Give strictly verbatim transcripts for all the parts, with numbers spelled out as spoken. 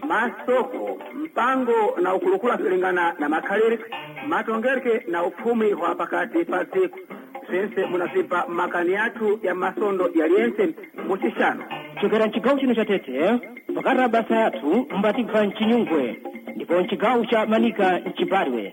masoko mpango na ukulukula kulingana na makhaliri matongereke na uphumi wa pakati pa dziko sense munazipa makani yathu ya masondo yaliyense muchishano chokera mchigawo chino cha Tete pakati basa yathu mbatikva mchinyungwe ndipo mchigawo cha Manika mchiparwe.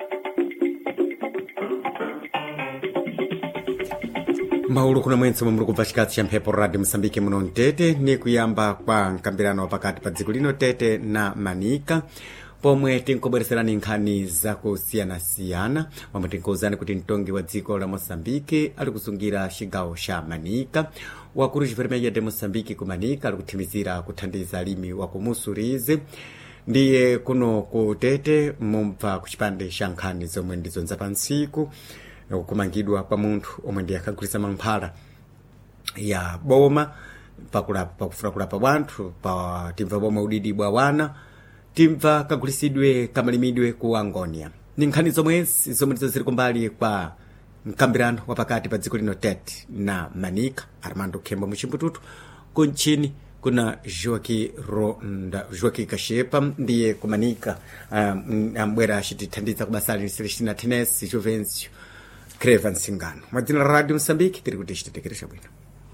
Maulu kuna mwenso mamuru kubva chikatsi cha mphepo radio Msambike muno mtete ni kuyamba kwa nkambirano pakati pa dziko lino Tete na Manika pomwe tinkobwereserani nkhani zakusiyana-siyana momwe tinkuwuzani kuti mtongi wa dziko la Mosambike ali kusungira chigawo cha Manika wakulu chiveremenya de Mosambike ku Manika ali kuthimizira kuthandiza alimi wa kumusurize ndiye kuno ku Tete mumva kuchipande cha nkhani zomwe ndizonza pa ntsiku kumangidwa kwa munthu omwe ndiye akagulitsa mankhwala ya boma pakulapa pakufuna kulapa wanthu pa timva boma udidi bwa wana timva kagulisidwe kamalimidwe ku Angonia ni nkhani zomwezi zomwe zili kumbali kwa mkambirano wapakati pa dziko lino Tete na Manika. Armando Kemba muchimbututu kunchini kuna Joaki Ronda Joaki Kashepa ndiye kumanika um, ambwera achitithandiza kubasali Celestina Tenesi Juvencio Creva Nsingano majina radio Msambiki tiri kuti chitetekeresha bwino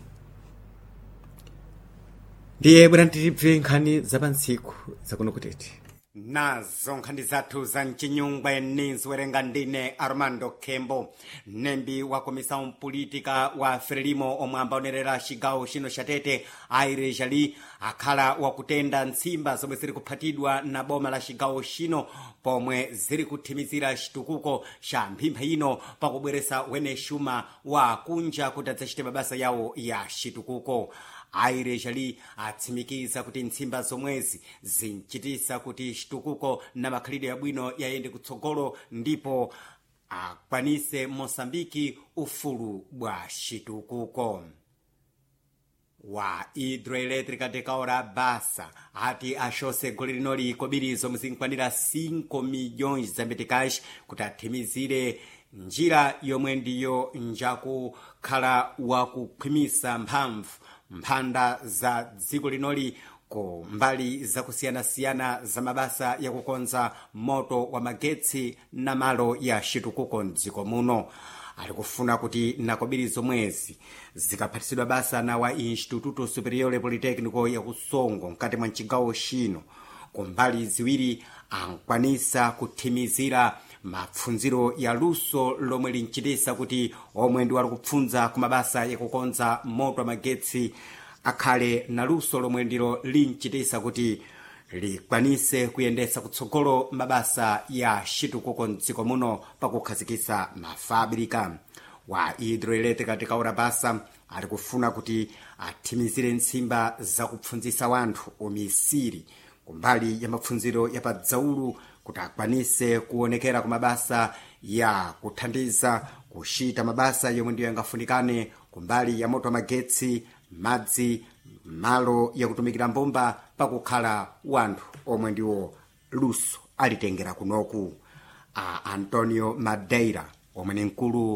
ndiye bwana titipve nkhani zapansiku zakuno ku Tete nazo nkhani zathu za mchinyungwe ninziwerenga ndine Armando Kembo. Nembi wa komisa politika wa Frelimo omwe ambaonerera chigawo chino cha Tete Aire Jali akhala wakutenda nsimba zomwe ziri kuphatidwa na boma la chigawo chino pomwe ziri kuthimizira chitukuko cha mphimpha ino pakubweresa wene shuma wa kunja kuti adzachite mabasa yawo ya chitukuko. Aire Jali atsimikiza kuti nsimba zomwezi zinchitisa kuti chitukuko na makhalidwe yabwino yayende kutsogolo ndipo akwanise Mosambiki ufulu bwa chitukuko. Wa hidroelétrica de Kaora Basa ati ashose goli linoli kobirizo mzinkwanira cinco milhões za meticais kuti athimizire njira yomwe ndiyo njaku khala wakukhwimisa mphamvu mphanda za dziko linoli ku mbali zakusiyana-siyana za mabasa ya kukonza moto wa magetsi na malo ya chitukuko mdziko muno. Ali kufuna kuti nakobiri zomwezi zikaphatsidwa basa na wa Instituto Superiore Politecnico ya Kusongo mkati mwa mchigawo chino kumbali ziwiri ankwanisa kuthimizira mapfunziro ya luso lomwe linchitisa kuti omwe ndi wali kupfunza ku mabasa ya kukonza moto wa magetsi akhale na luso lomwe ndilo linchitisa kuti likwanise kuyendesa kutsogolo mabasa ya chitukuko mdziko muno pakukhazikisa mafabrika. Wa hidroelétrica de Kaora Basa ali kufuna kuti athimizire nsimba zakupfunzisa wanthu umisiri kumbali ya mapfunziro ya padzaulu kuti akwanise kuonekera ku mabasa ya kuthandiza kuchita mabasa yomwe ndiyo yangafunikane kumbali ya moto magetsi madzi malo ya kutumikira mbomba pakukhala wanthu omwe ndiwo luso alitengera kunoku. A Antonio Madeira omwe ni mkulu